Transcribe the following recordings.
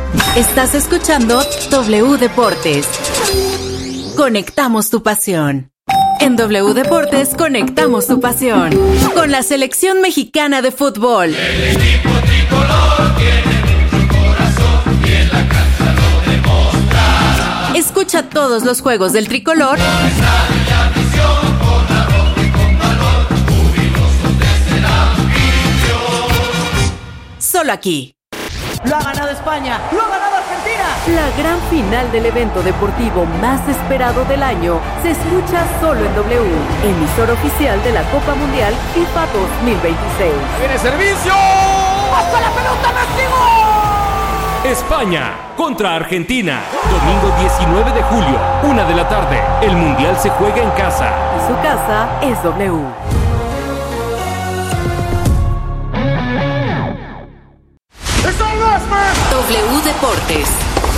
Estás escuchando W Deportes. Conectamos tu pasión. En W Deportes conectamos tu pasión con la selección mexicana de fútbol. El equipo tricolor tiene mucho corazón y en la cancha lo demostrará. Escucha todos los juegos del tricolor. Con esa bella misión, con arrojo y con valor, jubilosos desde la afición. Solo aquí. Lo ha ganado España, lo ha ganado Argentina. La gran final del evento deportivo más esperado del año se escucha solo en W, emisor oficial de la Copa Mundial FIFA 2026. ¡Viene servicio! ¡Hasta la pelota, Messi! España contra Argentina. Domingo 19 de julio, 1 de la tarde. El Mundial se juega en casa. Y su casa es W. W Deportes.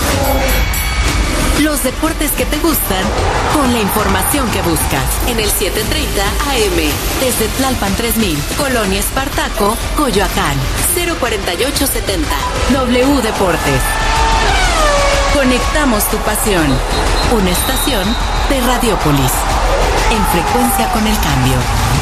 Los deportes que te gustan con la información que buscas. En el 730 AM. Desde Tlalpan 3000, Colonia Espartaco, Coyoacán. 04870. W Deportes. Conectamos tu pasión. Una estación de Radiópolis. En frecuencia con el cambio.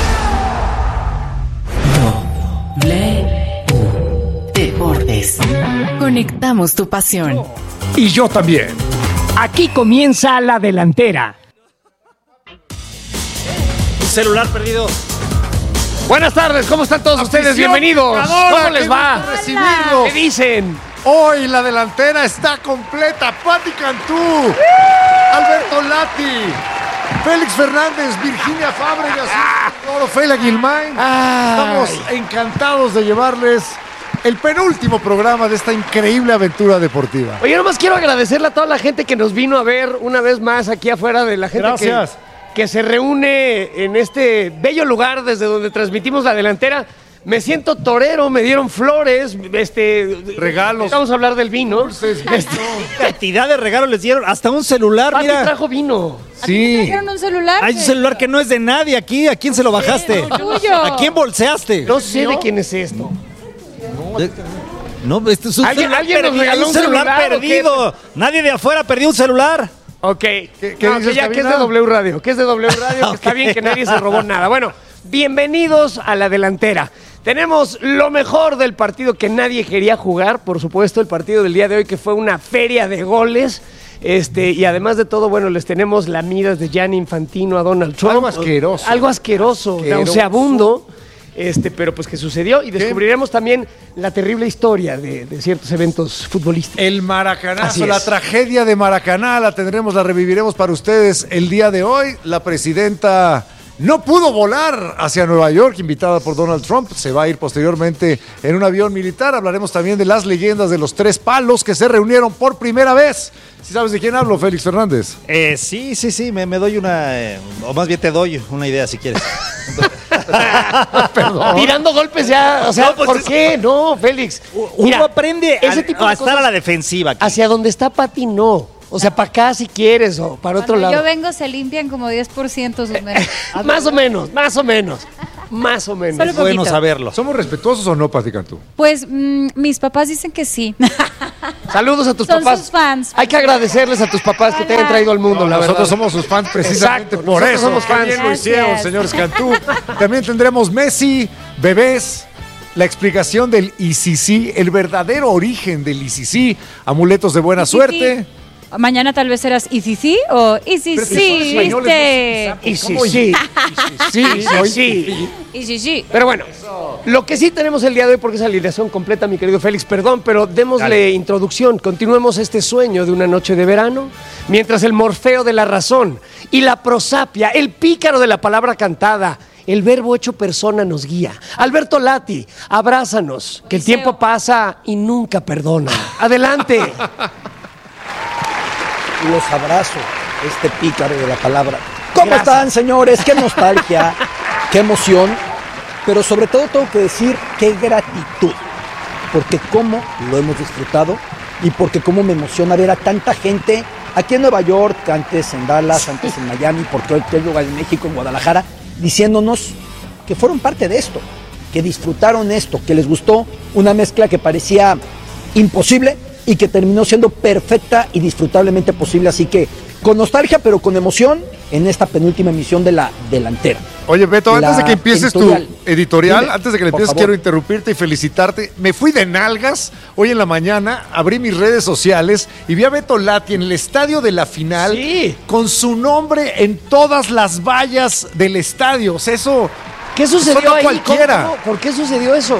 W Deportes. Conectamos tu pasión. Y yo también. Aquí comienza la delantera. Un celular perdido. Buenas tardes, ¿cómo están todos ustedes? Bienvenidos. ¿Cómo les va? ¿Qué dicen? Hoy la delantera está completa. Pati Cantú, Alberto Lati, Félix Fernández, Virginia Fábregas, Ofelia Guilmain. Estamos encantados de llevarles el penúltimo programa de esta increíble aventura deportiva. Oye, nomás quiero agradecerle a toda la gente que nos vino a ver una vez más aquí afuera, de la gente que se reúne en este bello lugar desde donde transmitimos la delantera. Me siento torero, me dieron flores, regalos. Vamos a hablar del vino. Cantidad de regalos les dieron, hasta un celular, Pati mira. trajo vino. Sí. ¿A ti te trajeron un celular? Hay un celular que no es de nadie aquí. ¿A quién se lo bajaste? Tuyo. ¿A quién bolseaste? No sé de quién es esto. No, este es un ¿Alguien celular nos perdido, regaló un celular perdido. Nadie de afuera perdió un celular. Ok. ¿Qué No, dices, ya que es de Cabina? W Radio. Que es de W Radio, que está bien que nadie se robó nada. Bueno, bienvenidos a la delantera. Tenemos lo mejor del partido que nadie quería jugar, por supuesto, el partido del día de hoy, que fue una feria de goles. Y además de todo, bueno, les tenemos lamidas de Gianni Infantino a Donald Trump. Algo asqueroso. Algo asqueroso, nauseabundo. Pero pues que sucedió, y descubriremos también la terrible historia de ciertos eventos futbolísticos. El Maracanazo, Así es. la tragedia de Maracaná, la tendremos, la reviviremos para ustedes el día de hoy. La presidenta no pudo volar hacia Nueva York, invitada por Donald Trump. Se va a ir posteriormente en un avión militar. Hablaremos también de las leyendas de los tres palos que se reunieron por primera vez. ¿Sí sabes de quién hablo, Félix Fernández? Sí, me doy una, o más bien te doy una idea si quieres. Perdón. Tirando golpes ya, o sea, No, pues ¿por qué? No, Félix. Uno aprende ese tipo de a estar cosas a la defensiva aquí. hacia donde está Pati, no. O sea, para acá si quieres, o para otro Cuando lado. yo vengo se limpian como 10% sus menos. Más o menos. Solo Es bueno poquito. saberlo. ¿Somos respetuosos o no, Pati Cantú? Pues mis papás dicen que sí. Saludos a tus Son papás. sus fans. Hay que agradecerles a tus papás que te hayan traído al mundo, la Nosotros verdad. somos sus fans precisamente Exacto, por nosotros eso. somos Qué fans. bien lo hicieron, Gracias. señores Cantú. También tendremos Messi, bebés, la explicación del ICC, el verdadero origen del ICC, amuletos de buena suerte. Mañana tal vez serás ICC o Pero si son ICC, españoles, ¿viste? Y sí. ICC. Pero bueno, lo que sí tenemos el día de hoy, porque es alineación completa, mi querido Félix, perdón, pero démosle introducción. Continuemos este sueño de una noche de verano, mientras el Morfeo de la razón y la prosapia, el pícaro de la palabra cantada, el verbo hecho persona nos guía. Alberto Lati, abrázanos, que el Odiseo. tiempo pasa y nunca perdona. Adelante. Los abrazo, este pícaro de la palabra. ¿Cómo Gracias. están, señores? Qué nostalgia, qué emoción, pero sobre todo tengo que decir qué gratitud, porque cómo lo hemos disfrutado y porque cómo me emociona ver a tanta gente aquí en Nueva York, antes en Dallas, antes en Miami, porque hoy tengo lugar en México, en Guadalajara, diciéndonos que fueron parte de esto, que disfrutaron esto, que les gustó una mezcla que parecía imposible, y que terminó siendo perfecta y disfrutablemente posible. Así que con nostalgia, pero con emoción, en esta penúltima emisión de la delantera. Oye, Beto, antes de que empieces tu editorial, Dime, antes de que le por empieces, favor. quiero interrumpirte y felicitarte. Me fui de nalgas hoy en la mañana, abrí mis redes sociales y vi a Beto Lati en el estadio de la final con su nombre en todas las vallas del estadio. O sea, eso... ¿Qué sucedió eso no ahí? cualquiera. ¿Cómo? ¿Por qué sucedió eso?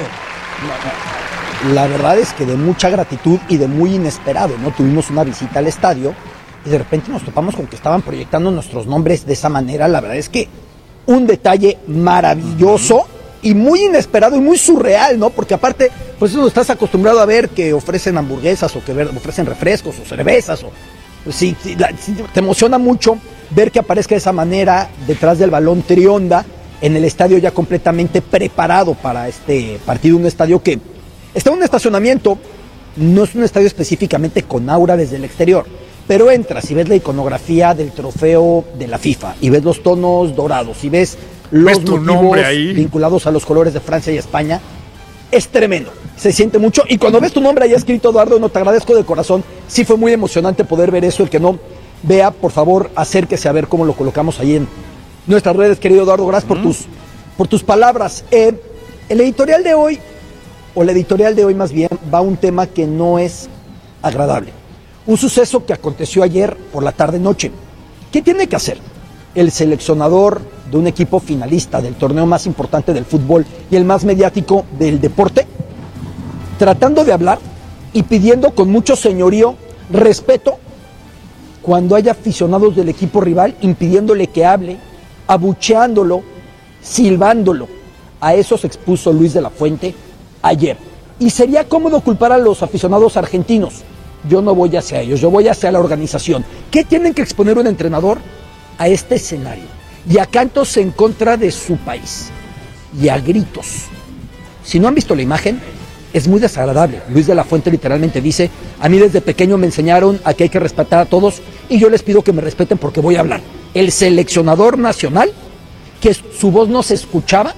La verdad es que de mucha gratitud y de muy inesperado, ¿no? Tuvimos una visita al estadio y de repente nos topamos con que estaban proyectando nuestros nombres de esa manera. La verdad es que un detalle maravilloso y muy inesperado y muy surreal, ¿no? Porque aparte, pues eso estás acostumbrado a ver que ofrecen hamburguesas o que ofrecen refrescos o cervezas. Pues sí, te emociona mucho ver que aparezca de esa manera detrás del balón Trionda en el estadio ya completamente preparado para este partido. Un estadio que está en un estacionamiento, no es un estadio específicamente con aura desde el exterior, pero entras y ves la iconografía del trofeo de la FIFA y ves los tonos dorados y ves los tu motivos nombre ahí vinculados a los colores de Francia y España. Es tremendo, se siente mucho y cuando ves tu nombre ahí escrito, Eduardo, no, te agradezco de corazón. Sí fue muy emocionante poder ver eso. El que no vea, por favor, acérquese a ver cómo lo colocamos ahí en nuestras redes, querido Eduardo. Gracias por tus palabras. El editorial de hoy, o la editorial de hoy más bien, va a un tema que no es agradable. Un suceso que aconteció ayer por la tarde-noche. ¿Qué tiene que hacer el seleccionador de un equipo finalista del torneo más importante del fútbol y el más mediático del deporte? Tratando de hablar y pidiendo con mucho señorío respeto cuando haya aficionados del equipo rival impidiéndole que hable, abucheándolo, silbándolo. A eso se expuso Luis de la Fuente ayer. Y sería cómodo culpar a los aficionados argentinos. Yo no voy hacia ellos, yo voy hacia la organización. ¿Qué tienen que exponer un entrenador a este escenario? Y a cantos en contra de su país. Y a gritos. Si no han visto la imagen, es muy desagradable. Luis de la Fuente literalmente dice: a mí desde pequeño me enseñaron a que hay que respetar a todos y yo les pido que me respeten porque voy a hablar. El seleccionador nacional, que su voz no se escuchaba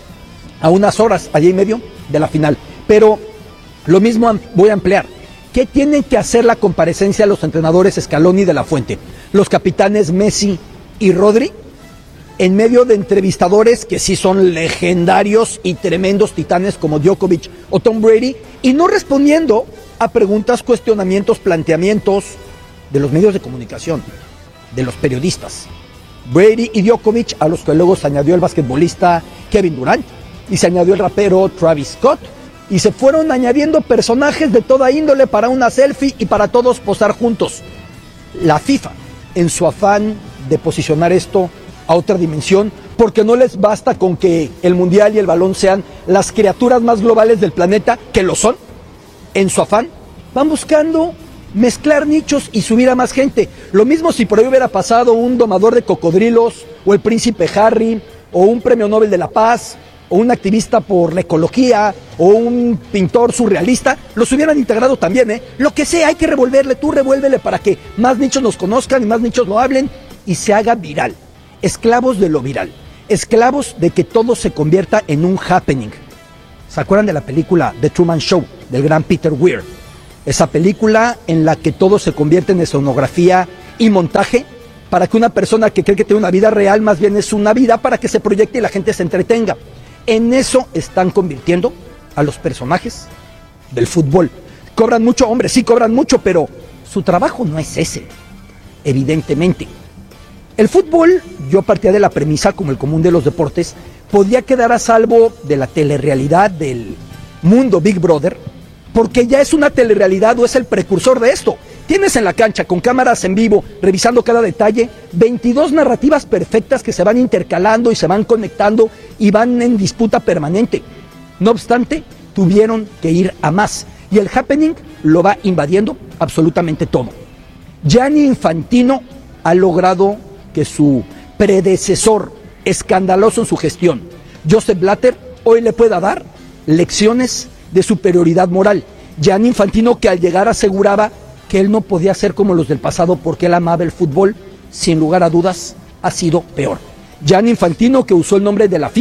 a unas horas, allá y medio de la final. Pero lo mismo voy a emplear. ¿Qué tienen que hacer la comparecencia los entrenadores Scaloni y de la Fuente? Los capitanes Messi y Rodri, en medio de entrevistadores que sí son legendarios y tremendos titanes como Djokovic o Tom Brady, y no respondiendo a preguntas, cuestionamientos, planteamientos de los medios de comunicación, de los periodistas. Brady y Djokovic, a los que luego se añadió el basquetbolista Kevin Durant, y se añadió el rapero Travis Scott, y se fueron añadiendo personajes de toda índole para una selfie y para todos posar juntos. La FIFA, en su afán de posicionar esto a otra dimensión, porque no les basta con que el Mundial y el balón sean las criaturas más globales del planeta, que lo son, en su afán, van buscando mezclar nichos y subir a más gente. Lo mismo si por ahí hubiera pasado un domador de cocodrilos, o el príncipe Harry, o un premio Nobel de la Paz, o un activista por la ecología, o un pintor surrealista, los hubieran integrado también, ¿eh? Lo que sea, hay que revolverle, tú revuélvele para que más nichos nos conozcan y más nichos lo hablen y se haga viral. Esclavos de lo viral, esclavos de que todo se convierta en un happening. ¿Se acuerdan de la película The Truman Show, del gran Peter Weir? Esa película en la que todo se convierte en escenografía y montaje para que una persona que cree que tiene una vida real, más bien es una vida para que se proyecte y la gente se entretenga. En eso están convirtiendo a los personajes del fútbol. Cobran mucho, hombre, sí cobran mucho, pero su trabajo no es ese, evidentemente. El fútbol, yo partía de la premisa, como el común de los deportes, podía quedar a salvo de la telerrealidad del mundo Big Brother, porque ya es una telerrealidad o es el precursor de esto. Tienes en la cancha, con cámaras en vivo, revisando cada detalle, 22 narrativas perfectas que se van intercalando y se van conectando y van en disputa permanente. No obstante, tuvieron que ir a más. Y el happening lo va invadiendo absolutamente todo. Gianni Infantino ha logrado que su predecesor, escandaloso en su gestión, Joseph Blatter, hoy le pueda dar lecciones de superioridad moral. Gianni Infantino, que al llegar aseguraba que él no podía ser como los del pasado porque él amaba el fútbol, sin lugar a dudas, ha sido peor. Gianni Infantino, que usó el nombre de la FIFA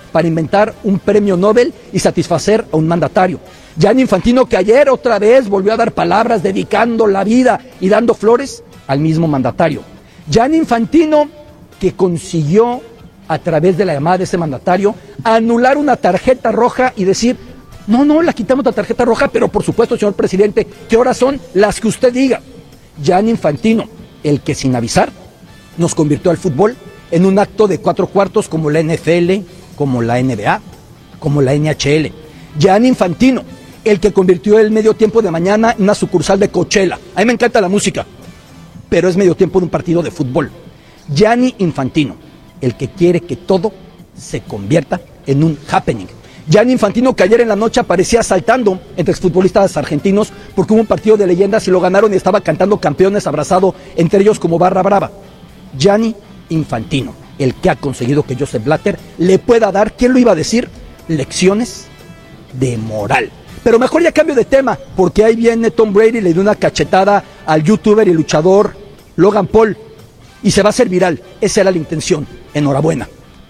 para inventar un premio Nobel y satisfacer a un mandatario. Gianni Infantino, que ayer otra vez volvió a dar palabras dedicando la vida y dando flores al mismo mandatario. Gianni Infantino, que consiguió a través de la llamada de ese mandatario anular una tarjeta roja y decir: no, la quitamos la tarjeta roja, pero por supuesto, señor presidente, ¿qué horas son? Las que usted diga. Gianni Infantino, el que sin avisar nos convirtió al fútbol en un acto de 4 cuartos como la NFL, como la NBA, como la NHL. Gianni Infantino, el que convirtió el medio tiempo de mañana en una sucursal de Coachella. A mí me encanta la música, pero es medio tiempo de un partido de fútbol. Gianni Infantino, el que quiere que todo se convierta en un happening. Gianni Infantino, que ayer en la noche aparecía saltando entre exfutbolistas argentinos porque hubo un partido de leyendas y lo ganaron y estaba cantando campeones abrazado entre ellos como barra brava. Gianni Infantino, el que ha conseguido que Joseph Blatter le pueda dar, ¿quién lo iba a decir?, lecciones de moral. Pero mejor ya cambio de tema, porque ahí viene Tom Brady, le dio una cachetada al youtuber y luchador Logan Paul y se va a hacer viral. Esa era la intención. Enhorabuena.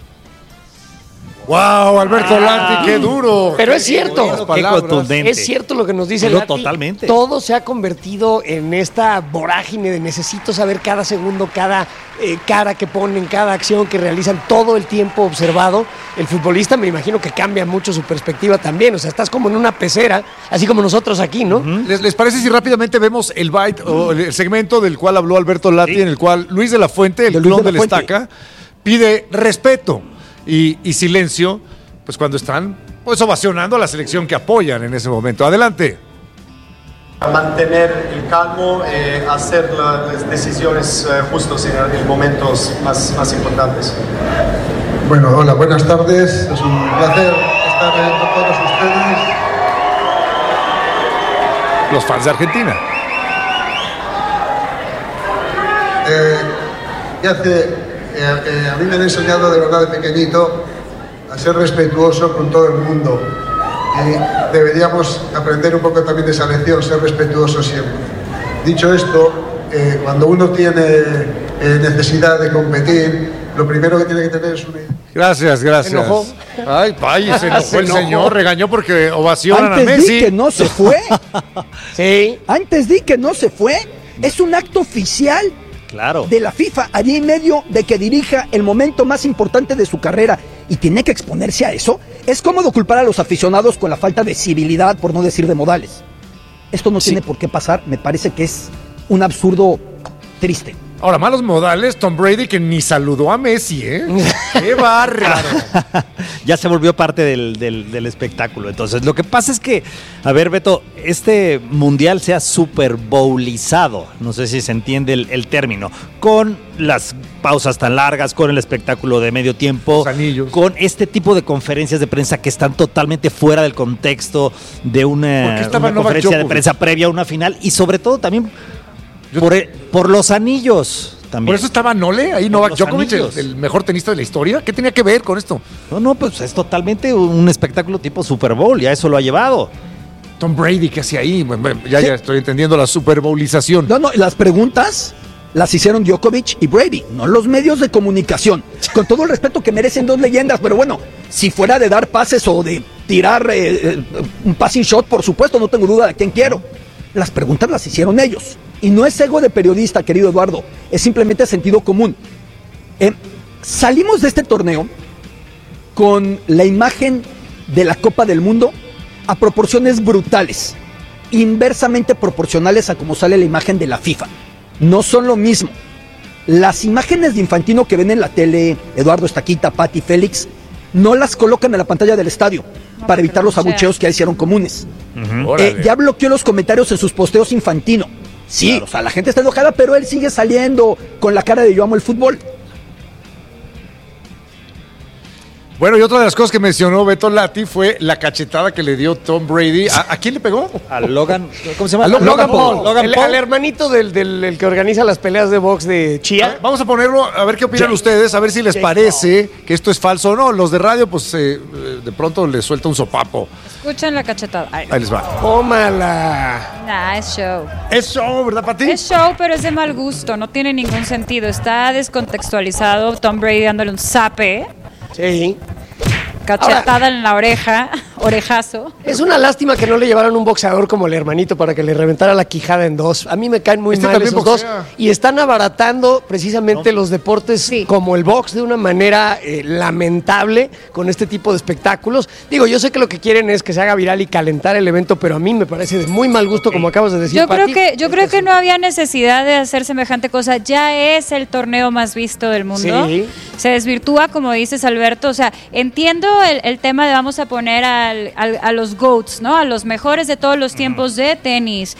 ¡Wow, Alberto Lati, qué duro! Pero es cierto. Qué contundente. Es cierto lo que nos dice No, Lati. totalmente. Todo se ha convertido en esta vorágine de necesito saber cada segundo, cada cara que ponen, cada acción que realizan, todo el tiempo observado. El futbolista me imagino que cambia mucho su perspectiva también. O sea, estás como en una pecera, así como nosotros aquí, ¿no? ¿Les parece si rápidamente vemos el bite o el segmento del cual habló Alberto Lati, en el cual Luis de la Fuente, el clon del Estaca, pide respeto y silencio, pues cuando están pues ovacionando a la selección que apoyan en ese momento? Adelante. Mantener el calmo, hacer las decisiones justas en momentos más importantes. Bueno, hola, buenas tardes. Es un placer estar con todos ustedes. Los fans de Argentina. A mí me han enseñado de verdad de pequeñito a ser respetuoso con todo el mundo. Y deberíamos aprender un poco también de esa lección, ser respetuoso siempre. Dicho esto, cuando uno tiene necesidad de competir, lo primero que tiene que tener es una... Gracias. ¿Se enojó? Ay, vaya, se enojó el señor, regañó porque ovacionan a Antes Messi. di que no se fue. Sí. Antes di que no se fue. Es un acto oficial. Claro. De la FIFA, allí en medio de que dirija el momento más importante de su carrera y tiene que exponerse a eso. Es cómodo culpar a los aficionados con la falta de civilidad, por no decir de modales. Esto no tiene por qué pasar, me parece que es un absurdo triste. Ahora, malos modales, Tom Brady, que ni saludó a Messi, ¿eh? ¡Qué bárbaro! Ya se volvió parte del espectáculo. Entonces, lo que pasa es que, a ver, Beto, este mundial se ha super bowlizado, no sé si se entiende el término, con las pausas tan largas, con el espectáculo de medio tiempo, con este tipo de conferencias de prensa que están totalmente fuera del contexto de una conferencia de prensa previa a una final, y sobre todo también por los anillos. También. Por eso estaba Nole ahí, Novak Djokovic, el mejor tenista de la historia. ¿Qué tenía que ver con esto? No, pues es totalmente un espectáculo tipo Super Bowl, ya eso lo ha llevado. Tom Brady, ¿qué hacía ahí? Ya estoy entendiendo la Super Bowlización. No, las preguntas las hicieron Djokovic y Brady, no los medios de comunicación. Con todo el respeto que merecen dos leyendas, pero bueno, si fuera de dar pases o de tirar un passing shot, por supuesto, no tengo duda de quién quiero. Las preguntas las hicieron ellos. Y no es ego de periodista, querido Eduardo, es simplemente sentido común. Salimos de este torneo con la imagen de la Copa del Mundo a proporciones brutales, inversamente proporcionales a cómo sale la imagen de la FIFA. No son lo mismo. Las imágenes de Infantino que ven en la tele, Eduardo, Estaquita, Pati, Félix, no las colocan en la pantalla del estadio para evitar los abucheos que ya hicieron comunes. Ya bloqueó los comentarios en sus posteos Infantino. Sí, claro. O sea, la gente está enojada, pero él sigue saliendo con la cara de yo amo el fútbol. Bueno, y otra de las cosas que mencionó Beto Lati fue la cachetada que le dio Tom Brady. ¿A quién le pegó? A Logan, ¿cómo se llama? A Logan Paul. Al hermanito del que organiza las peleas de box de Chia. Vamos a ponerlo, a ver qué opinan ustedes, a ver si les parece que esto es falso o no. Los de radio, pues de pronto les suelta un sopapo. Escuchen la cachetada. Ahí les va. Tómala. Nah, es show. Es show, ¿verdad, Pati? Es show, pero es de mal gusto. No tiene ningún sentido. Está descontextualizado. Tom Brady dándole un zape. Sí. cachetada en la oreja, orejazo. Es una lástima que no le llevaran un boxeador como el hermanito para que le reventara la quijada en dos. A mí me caen muy mal esos dos. Y están abaratando precisamente los deportes como el box de una manera lamentable con este tipo de espectáculos. Digo, yo sé que lo que quieren es que se haga viral y calentar el evento, pero a mí me parece de muy mal gusto, como acabas de decir, Yo Pati. creo que no había necesidad de hacer semejante cosa. Ya es el torneo más visto del mundo. Sí. Se desvirtúa, como dices, Alberto. O sea, entiendo el tema de vamos a poner a los GOATs, ¿no? A los mejores de todos los tiempos de tenis,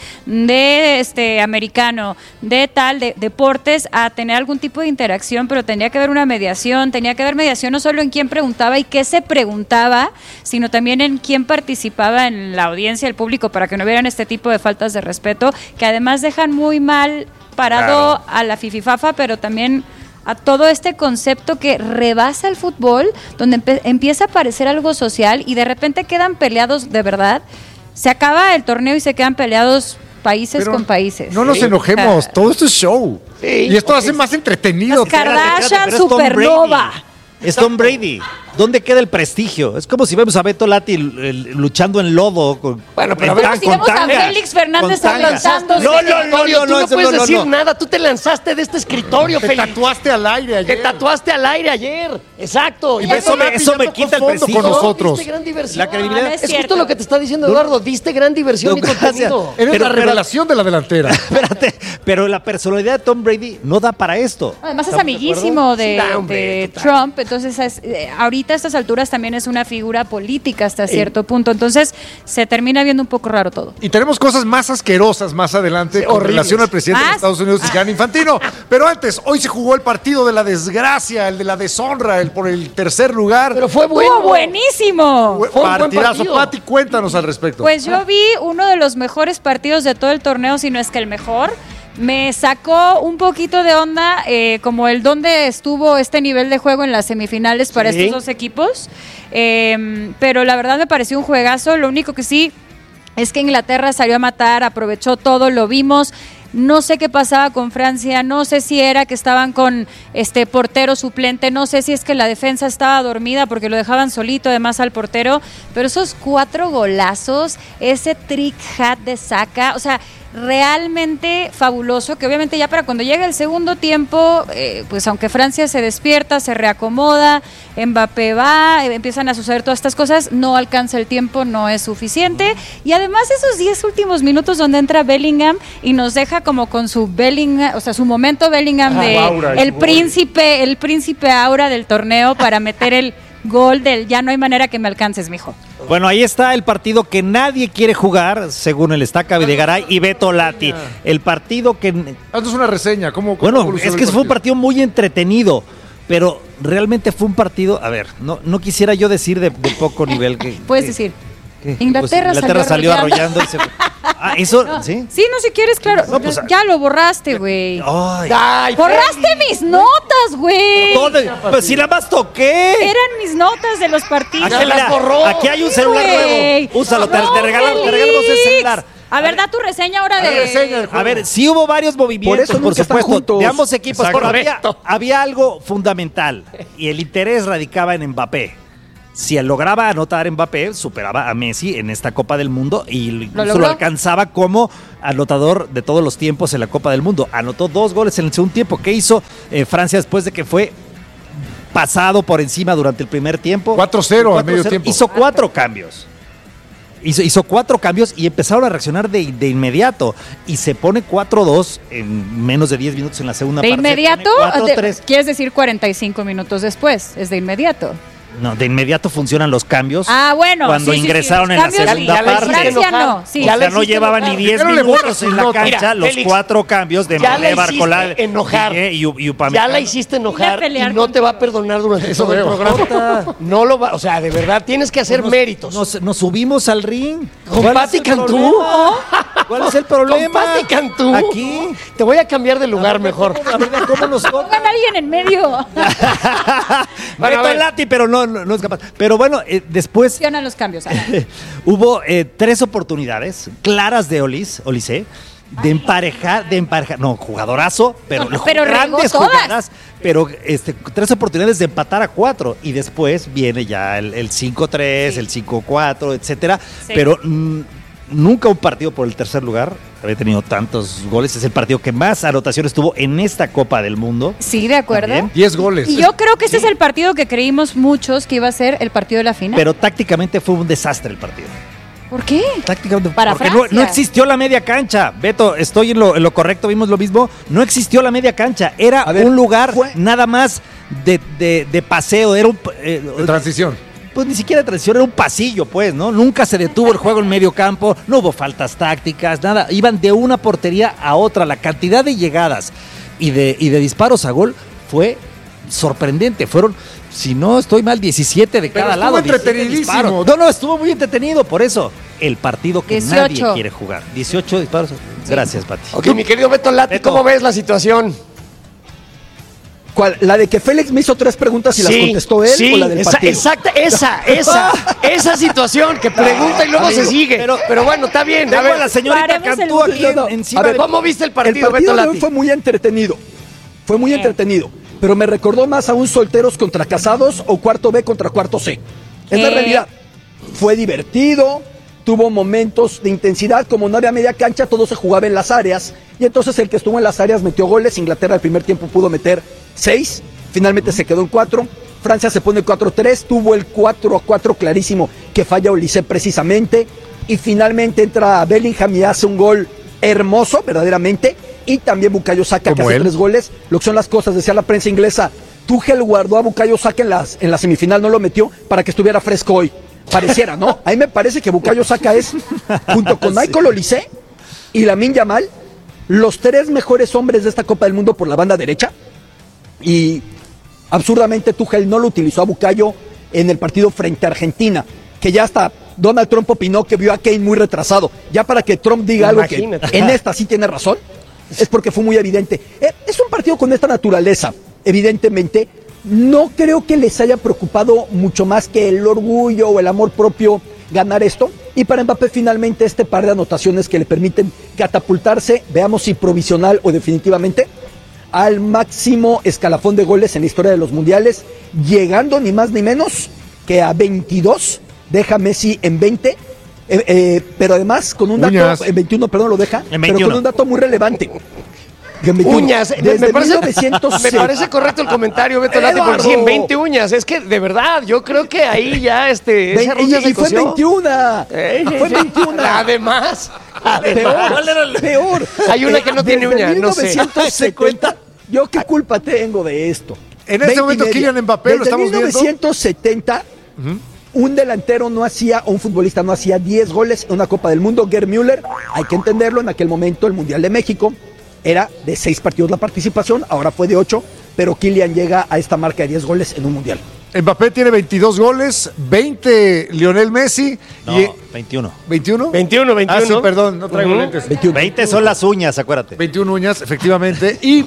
de americano, de deportes, a tener algún tipo de interacción, pero tenía que haber una mediación. Tenía que haber mediación no solo en quién preguntaba y qué se preguntaba, sino también en quién participaba en la audiencia, el público, para que no hubieran este tipo de faltas de respeto, que además dejan muy mal parado a la fififafa, pero también a todo este concepto que rebasa el fútbol, donde empieza a parecer algo social y de repente quedan peleados de verdad. Se acaba el torneo y se quedan peleados países con países. No nos enojemos, todo esto es show. Y esto hace más entretenido. Las Kardashian, pero es Tom Supernova. Es Tom Brady. ¿Dónde queda el prestigio? Es como si vemos a Beto Lati luchando en lodo. Bueno, pero como si vemos a Félix Fernández lanzándose. Tú no puedes decir nada. Tú te lanzaste de este escritorio, Félix. Te tatuaste al aire ayer. Te tatuaste al aire ayer. Exacto. Y eso me quita el prestigio. Con nosotros. Diste gran diversión. La credibilidad. Es justo lo que te está diciendo Eduardo. Diste gran diversión y contenido. Eres la revelación de la delantera. Espérate, pero la personalidad de Tom Brady no da para esto. Además es amiguísimo de Trump, entonces ahorita a estas alturas también es una figura política hasta cierto punto, entonces se termina viendo un poco raro todo. Y tenemos cosas más asquerosas más adelante con relación al presidente de Estados Unidos, Gianni Infantino. Pero antes, hoy se jugó el partido de la desgracia, el de la deshonra, por el tercer lugar. Pero fue bueno. ¡Estuvo buenísimo! Fue un buen partidazo. partido. Pati, cuéntanos al respecto. Pues yo vi uno de los mejores partidos de todo el torneo, si no es que el mejor. Me sacó un poquito de onda como el dónde estuvo este nivel de juego en las semifinales para estos dos equipos, pero la verdad me pareció un juegazo. Lo único que sí es que Inglaterra salió a matar, aprovechó todo, lo vimos. No sé qué pasaba con Francia, no sé si era que estaban con portero suplente, no sé si es que la defensa estaba dormida porque lo dejaban solito además al portero, pero esos 4 golazos, ese trick hat de Saka, o sea, realmente fabuloso, que obviamente ya para cuando llega el segundo tiempo, pues aunque Francia se despierta, se reacomoda, Mbappé va, empiezan a suceder todas estas cosas, no alcanza el tiempo, no es suficiente, y además esos 10 últimos minutos donde entra Bellingham y nos deja como con su Bellingham, o sea, su momento Bellingham de aura, el príncipe aura del torneo para meter el gol del ya no hay manera que me alcances, mijo. Bueno, ahí está el partido que nadie quiere jugar, según el Estaca Videgaray y Beto Lati. El partido que... Haznos una reseña. ¿Cómo bueno, evolucionó es que el fue un partido muy entretenido, pero realmente fue un partido... A ver, no quisiera yo decir de poco nivel que... Puedes decir... Inglaterra salió arrollando y se... Ah, eso, no, ¿sí? Sí, no, si quieres, claro. No, pues, ya lo borraste, güey. Ay, borraste mis notas, güey. Pues si nada más toqué. Eran mis notas de los partidos. Aquí, las borró. Aquí hay un celular nuevo. Úsalo, te regalamos el celular. A ver, da tu reseña ahora de... A ver, sí hubo varios movimientos, por supuesto, de ambos equipos. Pero había algo fundamental y el interés radicaba en Mbappé. Si él lograba anotar Mbappé, superaba a Messi en esta Copa del Mundo y incluso lo alcanzaba como anotador de todos los tiempos en la Copa del Mundo. Anotó 2 goles en el segundo tiempo. ¿Qué hizo Francia después de que fue pasado por encima durante el primer tiempo? 4-0 al medio tiempo. Hizo 4 cambios. Hizo 4 cambios y empezaron a reaccionar de inmediato. Y se pone 4-2 en menos de 10 minutos en la segunda parte. ¿De inmediato? 4-3. ¿Quieres decir 45 minutos después? Es de inmediato. No, de inmediato funcionan los cambios. Ah, bueno. Cuando ingresaron en la segunda parte. Francia no. Sí. O sea, no llevaban ni 10 minutos en la cancha. Los 4 cambios de Mané, Barcola y Upamecano. Ya la hiciste enojar y no te va a perdonar durante todo el programa. No lo va, o sea, de verdad tienes que hacer méritos. Nos subimos al ring. ¿Con Pati Cantú? ¿Cuál es el problema? Con Pati Cantú. Aquí. Te voy a cambiar de lugar mejor. A ver, ¿cómo nos pongan a alguien en medio? Beto Lati, pero no es capaz. Pero bueno, después... Funcionan los cambios. Hubo 3 oportunidades claras de Olise de emparejar, no, jugadorazo, pero grandes todas. jugadas, pero 3 oportunidades de empatar a 4 y después viene ya el 5-3, el 5-4, etcétera, pero nunca un partido por el tercer lugar había tenido tantos goles. Es el partido que más anotaciones tuvo en esta Copa del Mundo. Sí, de acuerdo. También. 10 goles. Y yo creo que este es el partido que creímos muchos que iba a ser el partido de la final. Pero tácticamente fue un desastre el partido. ¿Por qué? Tácticamente, Para porque Francia. no existió la media cancha. Beto, estoy en lo correcto, vimos lo mismo. No existió la media cancha. Era un lugar nada más de paseo. Era de transición. Pues ni siquiera de transición, era un pasillo, pues, ¿no? Nunca se detuvo el juego en medio campo, no hubo faltas tácticas, nada. Iban de una portería a otra. La cantidad de llegadas y de disparos a gol fue sorprendente. Fueron, si no estoy mal, 17 de cada lado. Estuvo entretenidísimo. No, estuvo muy entretenido, por eso. El partido que 18. nadie quiere jugar. 18 disparos. Gracias, Pati. Ok, mi querido Beto Lati, ¿cómo ves la situación? ¿Cuál? ¿La de que Félix me hizo 3 preguntas y las contestó él o la del partido? Exacta, esa situación que pregunta y luego se sigue. Pero bueno, está bien. A ver, la señorita Cantú aquí encima. A ver, ¿cómo viste el partido, El partido Beto de Lati? hoy fue muy entretenido. Fue muy entretenido. Pero me recordó más a un solteros contra casados o cuarto B contra cuarto C. Es la realidad. Fue divertido. Tuvo momentos de intensidad, como no había media cancha, todo se jugaba en las áreas, y entonces el que estuvo en las áreas metió goles. Inglaterra al primer tiempo pudo meter 6, finalmente se quedó en 4, Francia se pone 4-3, tuvo el 4-4 clarísimo que falla Olise precisamente, y finalmente entra Bellingham y hace un gol hermoso, verdaderamente, y también Bukayo Saka que hace 3 goles, lo que son las cosas, decía la prensa inglesa. Tuchel guardó a Bukayo Saka en la semifinal, no lo metió para que estuviera fresco hoy. Pareciera, ¿no? A mí me parece que Bukayo Saka es, junto con Michael Olise y Lamine Yamal, los 3 mejores hombres de esta Copa del Mundo por la banda derecha. Y absurdamente Tuchel no lo utilizó a Bukayo en el partido frente a Argentina, que ya hasta Donald Trump opinó que vio a Kane muy retrasado. Ya para que Trump diga Imagínate. algo que en esta sí tiene razón, es porque fue muy evidente. Es un partido con esta naturaleza, evidentemente. No creo que les haya preocupado mucho más que el orgullo o el amor propio ganar esto. Y para Mbappé finalmente este par de anotaciones que le permiten catapultarse, veamos si provisional o definitivamente, al máximo escalafón de goles en la historia de los mundiales, llegando ni más ni menos que a 22, deja Messi en 20, pero además con un dato, en 21, perdón, lo deja, pero con un dato muy relevante. Uñas, desde me parece 1906. me parece correcto el comentario, Beto Lati, porque sí, en 20 uñas. Es que, de verdad, yo creo que ahí ya esa ruña se y fue coció. 21. Fue 21. Además. Peor. Hay una que no tiene uña, no sé. 1970. ¿Yo qué culpa tengo de esto? En este momento, Kylian Mbappé, lo estamos viendo. Desde 1970, un delantero no hacía, o un futbolista no hacía 10 goles en una Copa del Mundo. Gerd Müller, hay que entenderlo, en aquel momento el Mundial de México era de 6 partidos la participación, ahora fue de 8, pero Kylian llega a esta marca de 10 goles en un Mundial. Mbappé tiene 22 goles, 20 Lionel Messi. No, 21. ¿21? 21. Ah, sí, perdón, no traigo lentes. 20 son las uñas, acuérdate. 21 uñas, efectivamente. Y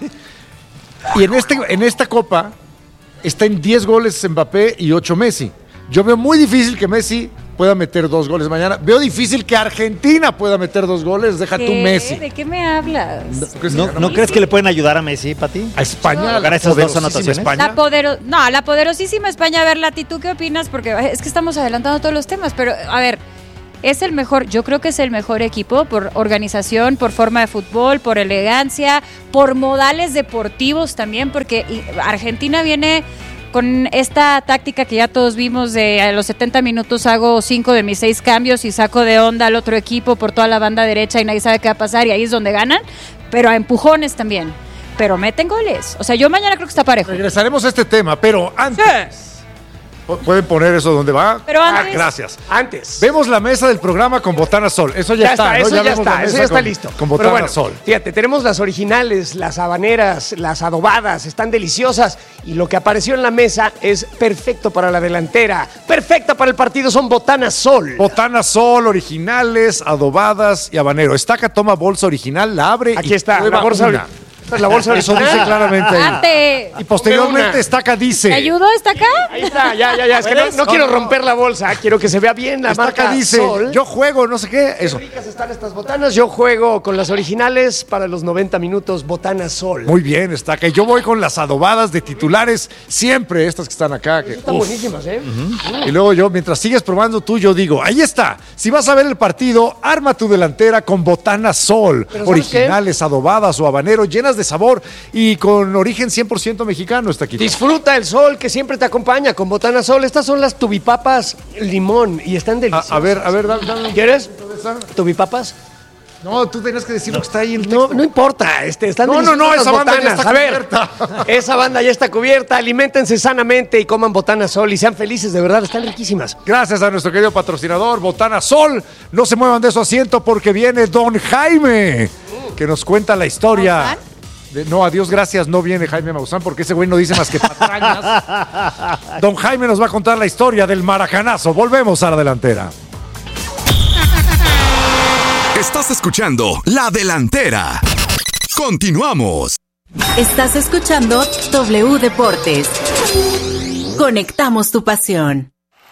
en esta Copa está en 10 goles Mbappé y 8 Messi. Yo veo muy difícil que Messi pueda meter 2 goles mañana. Veo difícil que Argentina pueda meter 2 goles. Deja tú Messi. ¿De qué me hablas? ¿No crees que le pueden ayudar a Messi, Pati? A España. ¿Ganar esas 2 anotaciones? España. La poderosísima España. A ver, Lati, ¿tú qué opinas? Porque es que estamos adelantando todos los temas, pero a ver, es el mejor, yo creo que es el mejor equipo por organización, por forma de fútbol, por elegancia, por modales deportivos también, porque Argentina viene con esta táctica que ya todos vimos de a los 70 minutos hago 5 de mis 6 cambios y saco de onda al otro equipo por toda la banda derecha y nadie sabe qué va a pasar y ahí es donde ganan, pero a empujones también, pero meten goles. O sea, yo mañana creo que está parejo. Regresaremos a este tema, pero antes... Sí. ¿Pueden poner eso donde va? Pero antes. Gracias. Antes. Vemos la mesa del programa con Botana Sol. Eso ya está, ¿no? Eso ya vemos la mesa está listo. Con Pero Botana bueno, Sol. fíjate, tenemos las originales, las habaneras, las adobadas, están deliciosas. Y lo que apareció en la mesa es perfecto para la delantera, perfecta para el partido, son Botana Sol. Botana Sol, originales, adobadas y habanero. Estaca toma bolsa original, la abre Aquí y está, prueba la bolsa una. Esta es la bolsa Eso original. dice claramente ahí. ¡Arte! Y posteriormente Estaca ¿Te dice. ayudo? ¿Está acá? Ahí está, ya. Es que no quiero romper la bolsa. Quiero que se vea bien la Estaca marca dice, Sol. yo juego, no sé qué. Eso. Qué ricas están estas botanas. Yo juego con las originales para los 90 minutos, Botana Sol. Muy bien, Estaca. Y yo voy con las adobadas de titulares, siempre estas que están acá. Que, Están buenísimas, ¿eh? Y luego yo, mientras sigues probando tú, yo digo, ahí está. Si vas a ver el partido, arma tu delantera con Botana Sol. Pero ¿sabes Originales, adobadas o habanero, llenas de sabor y con origen 100% mexicano, está aquí. Disfruta el sol que siempre te acompaña con Botana Sol. Estas son las tubipapas limón y están deliciosas. A ver, dame. ¿Quieres? ¿Tubipapas? No, tú tenías que decir lo que está ahí en el texto. No importa, están No, deliciosas esa las banda ya botanas. está A ver, cubierta. esa banda ya está cubierta. Aliméntense sanamente y coman Botana Sol y sean felices, de verdad, están riquísimas. Gracias a nuestro querido patrocinador, Botana Sol. No se muevan de su asiento porque viene Don Jaime, que nos cuenta la historia. No, adiós, gracias, no viene Jaime Maussan porque ese güey no dice más que patrañas. Don Jaime nos va a contar la historia del maracanazo. Volvemos a la delantera. Estás escuchando La Delantera. Continuamos. Estás escuchando W Deportes. Conectamos tu pasión.